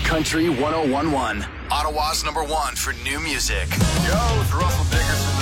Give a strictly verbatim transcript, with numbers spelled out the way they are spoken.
Country one oh one point one. Ottawa's number one for new music. Yo, it's Russell Dickerson.